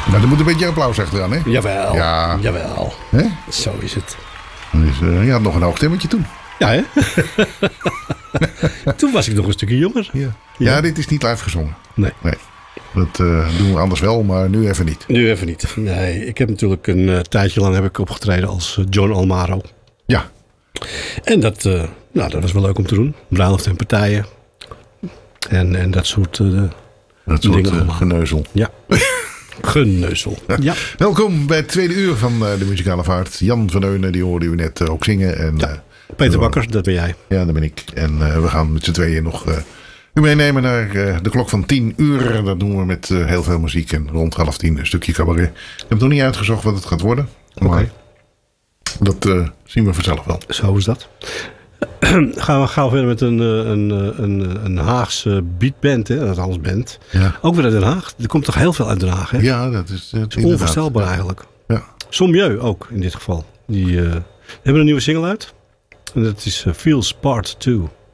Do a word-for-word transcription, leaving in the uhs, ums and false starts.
Nou, er moet een beetje applaus achteraan, hè? Jawel, ja. jawel. Hè? Zo is het. Dus, uh, je had nog een hoog stemmetje toen. Ja, hè? Toen was ik nog een stukje jonger. Ja, ja. ja dit is niet live gezongen. Nee. nee. Dat uh, doen we anders wel, maar nu even niet. Nu even niet. Nee, ik heb natuurlijk een uh, tijdje lang heb ik opgetreden als uh, John Almaro. Ja. En dat, uh, nou, dat was wel leuk om te doen. Bruiloft en partijen. En, en dat soort, uh, dat soort dingen uh, geneuzel. Ja. Geneuzel. Ja. Ja. Welkom bij het tweede uur van uh, de Muzikale Vaart. Jan van Eunen, die hoorde u net uh, ook zingen. En, ja. uh, Peter Bakkers, dat ben jij. Ja, dat ben ik. En uh, we gaan met z'n tweeën nog uh, u meenemen naar uh, de klok van tien uur. Dat doen we met uh, heel veel muziek en rond half tien een stukje cabaret. Ik heb nog niet uitgezocht wat het gaat worden. Oké. Okay. Dat uh, zien we vanzelf wel. Zo is dat. gaan, we, gaan we verder met een, een, een, een Haagse beatband, hè? Dat alles band. Ja. Ook weer uit Den Haag. Er komt toch heel veel uit Den Haag, hè? Ja, dat is, uh, dat is onvoorstelbaar eigenlijk. Ja. Sommieu ook in dit geval. Die uh, hebben een nieuwe single uit. En dat is uh, Feels Part twee.